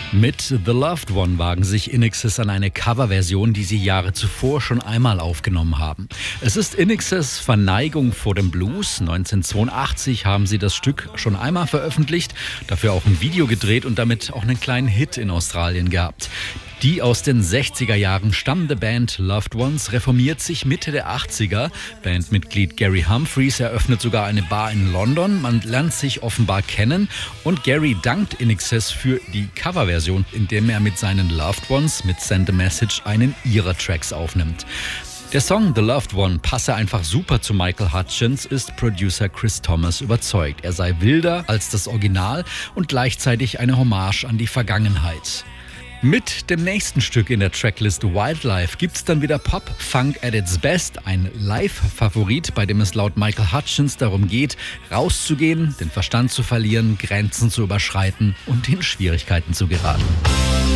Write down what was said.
Mit The Loved One wagen sich INXS an eine Coverversion, die sie Jahre zuvor schon einmal aufgenommen haben. Es ist INXS Verneigung vor dem Blues. 1982 haben sie das Stück schon einmal veröffentlicht, dafür auch ein Video gedreht und damit auch einen kleinen Hit in Australien gehabt. Die aus den 60er Jahren stammende Band Loved Ones reformiert sich Mitte der 80er. Bandmitglied Gary Humphreys eröffnet sogar eine Bar in London. Man lernt sich offenbar kennen und Gary dankt INXS für die Coverversion, indem er mit seinen Loved Ones mit Send a Message einen ihrer Tracks aufnimmt. Der Song The Loved One passe einfach super zu Michael Hutchence, ist Producer Chris Thomas überzeugt. Er sei wilder als das Original und gleichzeitig eine Hommage an die Vergangenheit. Mit dem nächsten Stück in der Tracklist Wildlife gibt's dann wieder Pop, Funk at its best, ein Live-Favorit, bei dem es laut Michael Hutchence darum geht, rauszugehen, den Verstand zu verlieren, Grenzen zu überschreiten und in Schwierigkeiten zu geraten.